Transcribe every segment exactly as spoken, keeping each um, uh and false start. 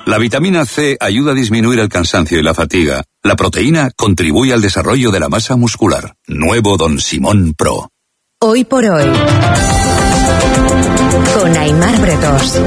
La vitamina C ayuda a disminuir el cansancio y la fatiga. La proteína contribuye al desarrollo de la masa muscular. Nuevo Don Simón Pro. Hoy por hoy, con Aimar Bretos.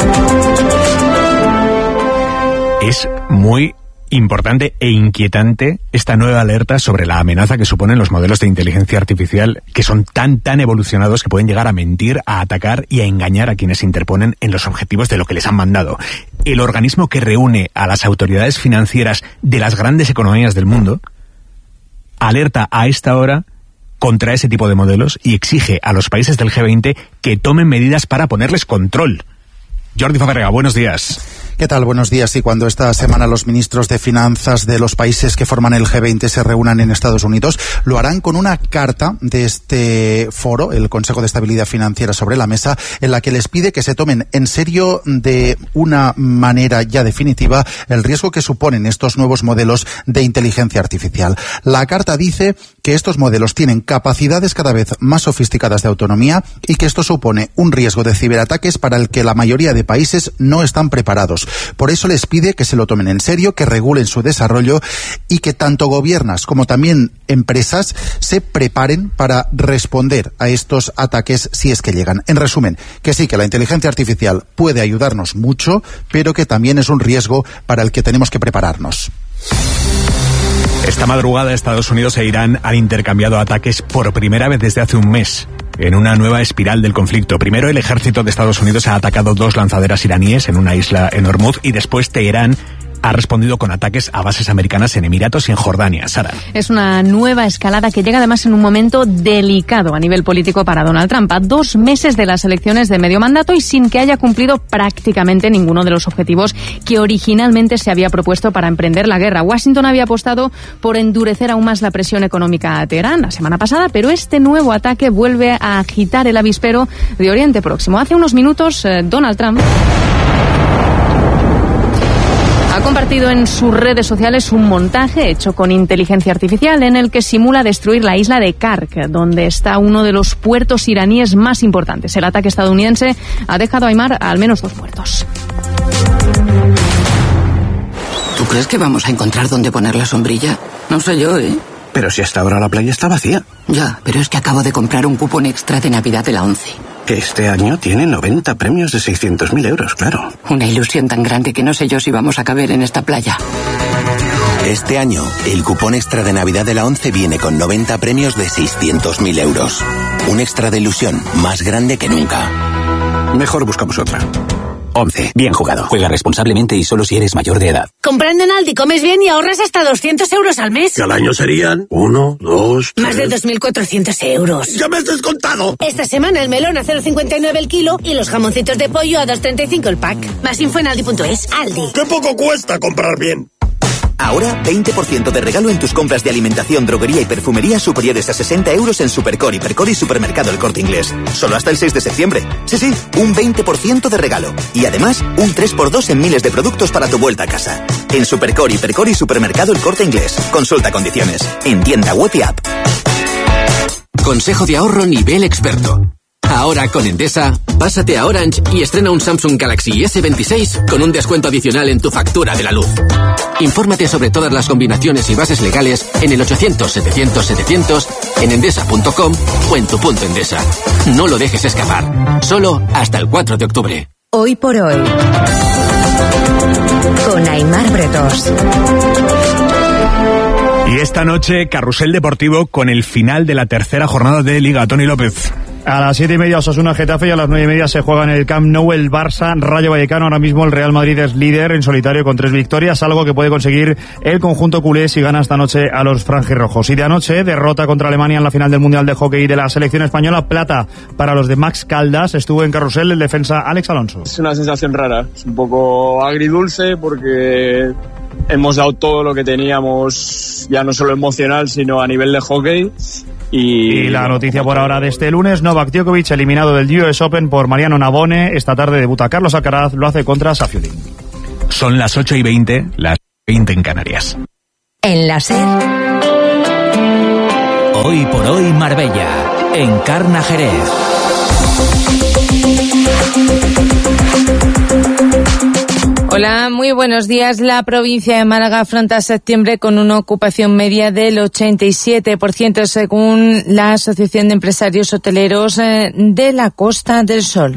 Es muy importante e inquietante esta nueva alerta sobre la amenaza que suponen los modelos de inteligencia artificial, que son tan tan evolucionados que pueden llegar a mentir, a atacar y a engañar a quienes se interponen en los objetivos de lo que les han mandado. El organismo que reúne a las autoridades financieras de las grandes economías del mundo alerta a esta hora contra ese tipo de modelos y exige a los países del G veinte que tomen medidas para ponerles control. Jordi Fabrega, buenos días. ¿Qué tal? Buenos días. Y cuando esta semana los ministros de finanzas de los países que forman el G veinte se reúnan en Estados Unidos, lo harán con una carta de este foro, el Consejo de Estabilidad Financiera, sobre la mesa, en la que les pide que se tomen en serio de una manera ya definitiva el riesgo que suponen estos nuevos modelos de inteligencia artificial. La carta dice que estos modelos tienen capacidades cada vez más sofisticadas de autonomía y que esto supone un riesgo de ciberataques para el que la mayoría de países no están preparados. Por eso les pide que se lo tomen en serio, que regulen su desarrollo y que tanto gobiernos como también empresas se preparen para responder a estos ataques si es que llegan. En resumen, que sí, que la inteligencia artificial puede ayudarnos mucho, pero que también es un riesgo para el que tenemos que prepararnos. Esta madrugada Estados Unidos e Irán han intercambiado ataques por primera vez desde hace un mes, en una nueva espiral del conflicto. Primero, el ejército de Estados Unidos ha atacado dos lanzaderas iraníes en una isla en Hormuz y después Teherán ha respondido con ataques a bases americanas en Emiratos y en Jordania. Sara. Es una nueva escalada que llega además en un momento delicado a nivel político para Donald Trump. A dos meses de las elecciones de medio mandato y sin que haya cumplido prácticamente ninguno de los objetivos que originalmente se había propuesto para emprender la guerra. Washington había apostado por endurecer aún más la presión económica a Teherán la semana pasada, pero este nuevo ataque vuelve a agitar el avispero de Oriente Próximo. Hace unos minutos, eh, Donald Trump ha compartido en sus redes sociales un montaje hecho con inteligencia artificial en el que simula destruir la isla de Kark, donde está uno de los puertos iraníes más importantes. El ataque estadounidense ha dejado a Aimar a al menos dos muertos. ¿Tú crees que vamos a encontrar dónde poner la sombrilla? No sé yo, ¿eh? Pero si hasta ahora la playa está vacía. Ya, pero es que acabo de comprar un cupón extra de Navidad de la ONCE. Que este año tiene noventa premios de seiscientos mil euros, claro. Una ilusión tan grande que no sé yo si vamos a caber en esta playa. Este año, el cupón extra de Navidad de la ONCE viene con noventa premios de seiscientos mil euros. Un extra de ilusión más grande que nunca. Mejor buscamos otra. ONCE. Bien jugado. Juega responsablemente y solo si eres mayor de edad. Comprando en Aldi comes bien y ahorras hasta doscientos euros al mes. Que al año serían uno, dos, Más de dos mil cuatrocientos euros. ¡Ya me has descontado! Esta semana el melón a cero coma cincuenta y nueve el kilo y los jamoncitos de pollo a dos coma treinta y cinco el pack. Más info en aldi punto es. Aldi. ¡Qué poco cuesta comprar bien! Ahora, veinte por ciento de regalo en tus compras de alimentación, droguería y perfumería superiores a sesenta euros en Supercore, Hipercor y Supermercado El Corte Inglés. Solo hasta el seis de septiembre. Sí, sí, un veinte por ciento de regalo. Y además, un tres por dos en miles de productos para tu vuelta a casa. En Supercore, Hipercor y Supermercado El Corte Inglés. Consulta condiciones. En tienda web y app. Consejo de ahorro nivel experto. Ahora con Endesa, pásate a Orange y estrena un Samsung Galaxy ese veintiséis con un descuento adicional en tu factura de la luz. Infórmate sobre todas las combinaciones y bases legales en el ochocientos, setecientos, setecientos, en endesa punto com o en tu punto Endesa. No lo dejes escapar. Solo hasta el cuatro de octubre. Hoy por hoy, con Aimar Bretos. Y esta noche, carrusel deportivo con el final de la tercera jornada de Liga. Tony López. A las siete y media Osasuna Getafe y a las nueve y media se juega en el Camp Nou el Barça Rayo Vallecano. Ahora mismo el Real Madrid es líder en solitario con tres victorias, algo que puede conseguir el conjunto culé si gana esta noche a los franjirrojos. Y de anoche, derrota contra Alemania en la final del Mundial de Hockey de la selección española. Plata para los de Max Caldas. Estuvo en carrusel el defensa Alex Alonso. Es una sensación rara, es un poco agridulce porque hemos dado todo lo que teníamos, ya no solo emocional, sino a nivel de hockey. Y... y la noticia por ahora de este lunes, Novak Djokovic eliminado del U S Open por Mariano Navone. Esta tarde debuta Carlos Alcaraz, lo hace contra Safiullin. Son las ocho y veinte, las veinte en Canarias. En la SER. Hoy por hoy Marbella, Encarna Jerez. Hola, muy buenos días. La provincia de Málaga afronta septiembre con una ocupación media del ochenta y siete por ciento según la Asociación de Empresarios Hoteleros de la Costa del Sol.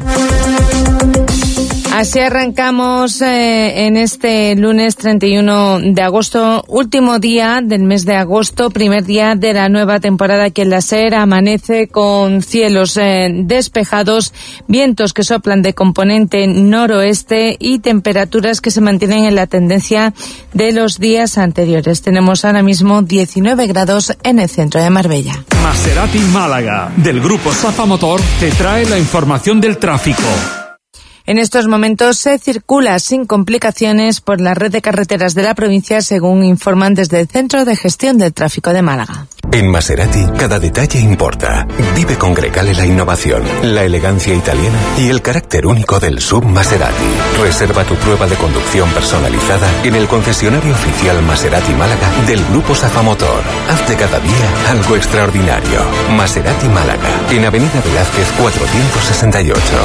Así arrancamos eh, en este lunes treinta y uno de agosto, último día del mes de agosto, primer día de la nueva temporada aquí en la SER. Amanece con cielos eh, despejados, vientos que soplan de componente noroeste y temperaturas que se mantienen en la tendencia de los días anteriores. Tenemos ahora mismo diecinueve grados en el centro de Marbella. Maserati Málaga, del grupo Safa Motor, te trae la información del tráfico. En estos momentos se circula sin complicaciones por la red de carreteras de la provincia, según informan desde el Centro de Gestión del Tráfico de Málaga. En Maserati, cada detalle importa. Vive con Grecale la innovación, la elegancia italiana y el carácter único del sub Maserati. Reserva tu prueba de conducción personalizada en el concesionario oficial Maserati Málaga del Grupo Safa Motor. Haz de cada día algo extraordinario. Maserati Málaga, en Avenida Velázquez cuatrocientos sesenta y ocho.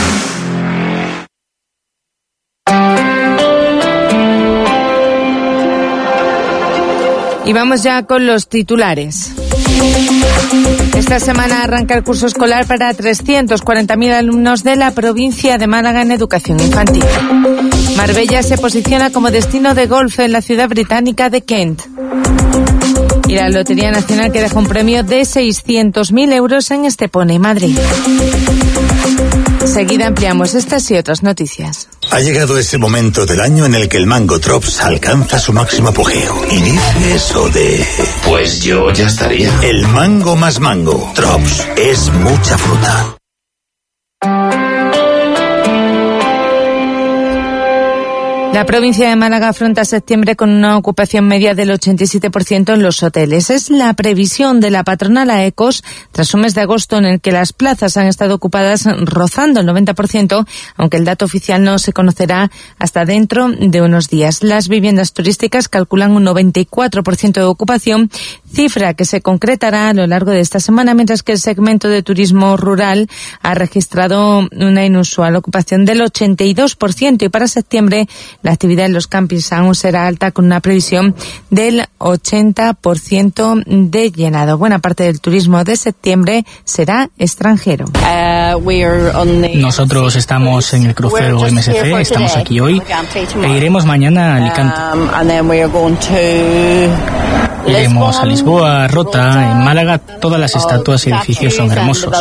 Y vamos ya con los titulares. Esta semana arranca el curso escolar para trescientos cuarenta mil alumnos de la provincia de Málaga en educación infantil. Marbella se posiciona como destino de golf en la ciudad británica de Kent. Y la Lotería Nacional que deja un premio de seiscientos mil euros en Estepona y Madrid. Seguida ampliamos estas y otras noticias. Ha llegado ese momento del año en el que el Mango Drops alcanza su máximo apogeo. ¿Y dices o de...? Pues yo ya estaría. El mango más mango. Drops es mucha fruta. La provincia de Málaga afronta septiembre con una ocupación media del ochenta y siete por ciento en los hoteles. Es la previsión de la patronal AECOS tras un mes de agosto en el que las plazas han estado ocupadas rozando el noventa por ciento, aunque el dato oficial no se conocerá hasta dentro de unos días. Las viviendas turísticas calculan un noventa y cuatro por ciento de ocupación, cifra que se concretará a lo largo de esta semana, mientras que el segmento de turismo rural ha registrado una inusual ocupación del ochenta y dos por ciento y para septiembre la actividad en los campings aún será alta con una previsión del ochenta por ciento de llenado. Buena parte del turismo de septiembre será extranjero. Nosotros estamos en el crucero M S C, estamos aquí hoy e iremos mañana a Alicante. Iremos a Lisboa, Rota, en Málaga. Todas las estatuas y edificios son hermosos.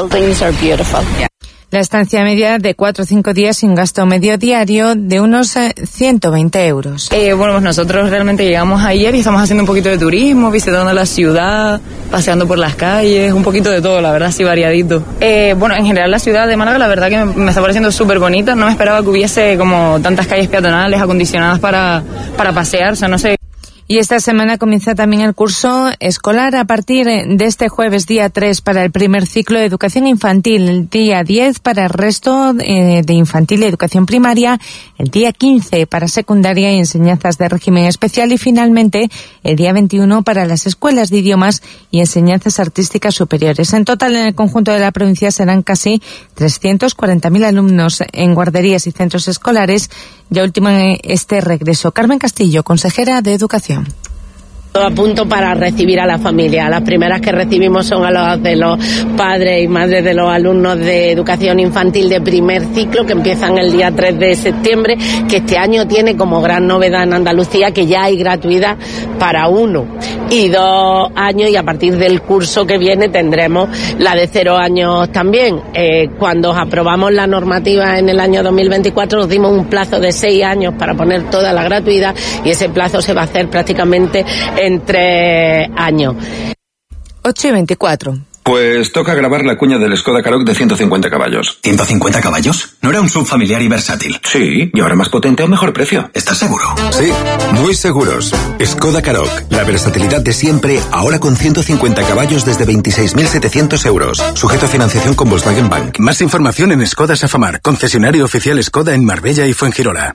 La estancia media de cuatro o cinco días sin gasto medio diario de unos eh, ciento veinte euros. Eh, bueno, pues nosotros realmente llegamos ayer y estamos haciendo un poquito de turismo, visitando la ciudad, paseando por las calles, un poquito de todo, la verdad, así variadito. Eh, bueno, en general la ciudad de Málaga, la verdad que me, me está pareciendo súper bonita. No me esperaba que hubiese como tantas calles peatonales acondicionadas para, para pasear, o sea, no sé. Y esta semana comienza también el curso escolar a partir de este jueves día tres para el primer ciclo de educación infantil, el día diez para el resto eh, de infantil y educación primaria, el día quince para secundaria y enseñanzas de régimen especial y finalmente el día veintiuno para las escuelas de idiomas y enseñanzas artísticas superiores. En total en el conjunto de la provincia serán casi trescientos cuarenta mil alumnos en guarderías y centros escolares. Ya último en este regreso. Carmen Castillo, consejera de Educación. Todo a punto para recibir a la familia. Las primeras que recibimos son a los de los padres y madres de los alumnos de educación infantil de primer ciclo que empiezan el día tres de septiembre, que este año tiene como gran novedad en Andalucía que ya hay gratuidad para uno y dos años y a partir del curso que viene tendremos la de cero años también. Eh, cuando aprobamos la normativa en el año dos mil veinticuatro nos dimos un plazo de seis años para poner toda la gratuidad y ese plazo se va a hacer prácticamente en tres años. ocho y veinticuatro. Pues toca grabar la cuña del Skoda Karoq de ciento cincuenta caballos. ¿ciento cincuenta caballos? ¿No era un sub familiar y versátil? Sí, y ahora más potente a un mejor precio. ¿Estás seguro? Sí, muy seguros. Skoda Karoq, la versatilidad de siempre, ahora con ciento cincuenta caballos desde veintiséis mil setecientos euros. Sujeto a financiación con Volkswagen Bank. Más información en Skoda Safamar, concesionario oficial Skoda en Marbella y Fuengirola.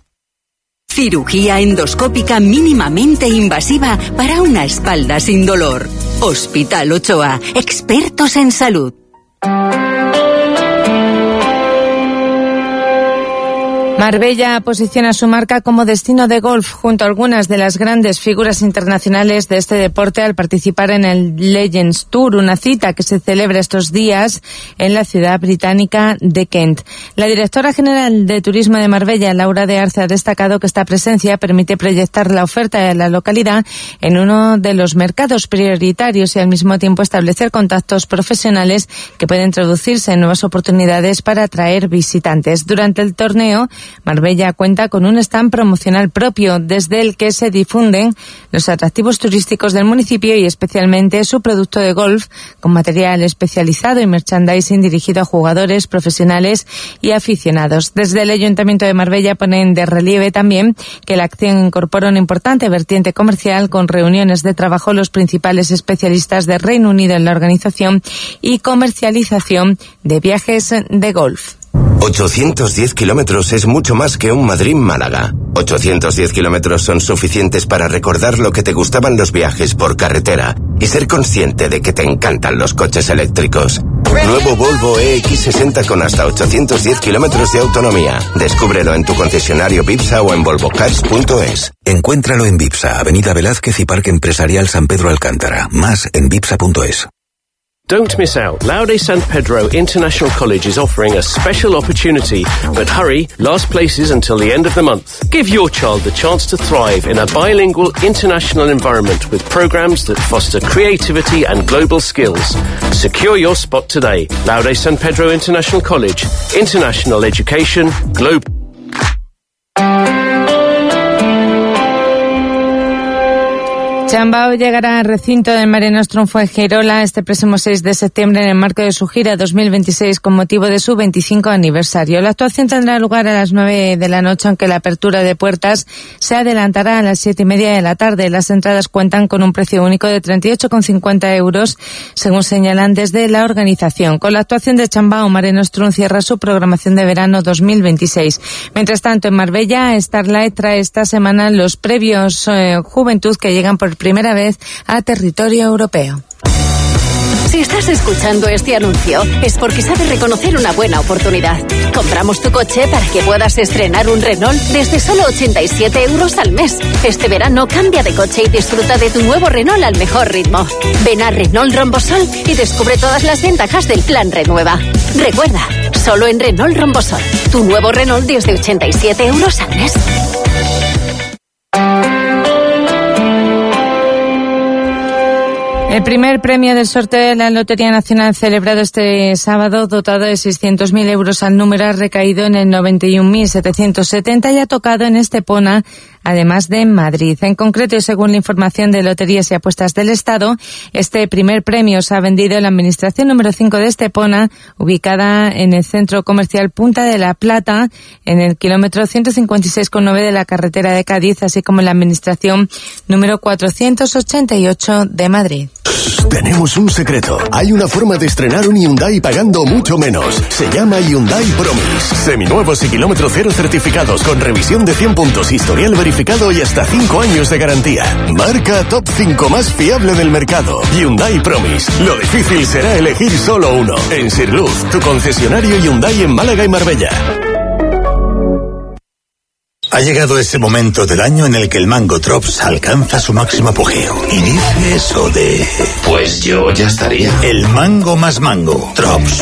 Cirugía endoscópica mínimamente invasiva para una espalda sin dolor. Hospital Ochoa, expertos en salud. Marbella posiciona su marca como destino de golf junto a algunas de las grandes figuras internacionales de este deporte al participar en el Legends Tour, una cita que se celebra estos días en la ciudad británica de Kent. La directora general de Turismo de Marbella, Laura de Arce, ha destacado que esta presencia permite proyectar la oferta de la localidad en uno de los mercados prioritarios y al mismo tiempo establecer contactos profesionales que pueden traducirse en nuevas oportunidades para atraer visitantes. Durante el torneo, Marbella cuenta con un stand promocional propio desde el que se difunden los atractivos turísticos del municipio y especialmente su producto de golf con material especializado y merchandising dirigido a jugadores, profesionales y aficionados. Desde el Ayuntamiento de Marbella ponen de relieve también que la acción incorpora una importante vertiente comercial con reuniones de trabajo los principales especialistas de Reino Unido en la organización y comercialización de viajes de golf. ochocientos diez kilómetros es mucho más que un Madrid-Málaga. ochocientos diez kilómetros son suficientes para recordar lo que te gustaban los viajes por carretera y ser consciente de que te encantan los coches eléctricos. Nuevo Volvo E X sesenta con hasta ochocientos diez kilómetros de autonomía. Descúbrelo en tu concesionario Vipsa o en volvo cars punto es. Encuéntralo en Vipsa, Avenida Velázquez y Parque Empresarial San Pedro Alcántara. Más en vipsa punto es. Don't miss out. Laude San Pedro International College is offering a special opportunity. But hurry, last places until the end of the month. Give your child the chance to thrive in a bilingual international environment with programs that foster creativity and global skills. Secure your spot today. Laude San Pedro International College. International education, global. Chambao llegará al recinto del Mare Nostrum Fuengirola este próximo seis de septiembre en el marco de su gira dos mil veintiséis con motivo de su veinticinco aniversario. La actuación tendrá lugar a las nueve de la noche, aunque la apertura de puertas se adelantará a las siete y media de la tarde. Las entradas cuentan con un precio único de treinta y ocho con cincuenta euros, según señalan desde la organización. Con la actuación de Chambao, Mare Nostrum cierra su programación de verano dos mil veintiséis. Mientras tanto, en Marbella, Starlight trae esta semana los previos eh, Juventud que llegan por primera vez a territorio europeo. Si estás escuchando este anuncio, es porque sabes reconocer una buena oportunidad. Compramos tu coche para que puedas estrenar un Renault desde solo ochenta y siete euros al mes. Este verano cambia de coche y disfruta de tu nuevo Renault al mejor ritmo. Ven a Renault Rombosol y descubre todas las ventajas del plan Renueva. Recuerda, solo en Renault Rombosol. Tu nuevo Renault desde ochenta y siete euros al mes. El primer premio del sorteo de la Lotería Nacional celebrado este sábado, dotado de seiscientos mil euros al número, ha recaído en el noventa y un mil setecientos setenta y ha tocado en Estepona, además de en Madrid. En concreto, y según la información de Loterías y Apuestas del Estado, este primer premio se ha vendido en la Administración número cinco de Estepona, ubicada en el Centro Comercial Punta de la Plata, en el kilómetro ciento cincuenta y seis coma nueve de la carretera de Cádiz, así como en la Administración número cuatrocientos ochenta y ocho de Madrid. Tenemos un secreto. Hay una forma de estrenar un Hyundai pagando mucho menos. Se llama Hyundai Promise. Seminuevos y kilómetro cero certificados con revisión de cien puntos, historial verificado y hasta cinco años de garantía. Marca top cinco más fiable del mercado. Hyundai Promise. Lo difícil será elegir solo uno. En Sirluz, tu concesionario Hyundai en Málaga y Marbella. Ha llegado ese momento del año en el que el Mango Drops alcanza su máximo apogeo. Y dice eso de... Pues yo ya estaría. El mango más mango. Drops.